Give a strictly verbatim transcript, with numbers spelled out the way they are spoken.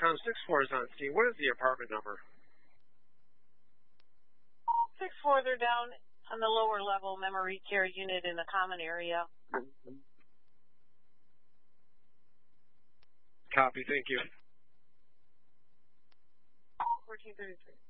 Um, six floors on scene. What is the apartment number? Six floors are down on the lower level memory care unit in the common area. Copy, thank you. fourteen thirty-three.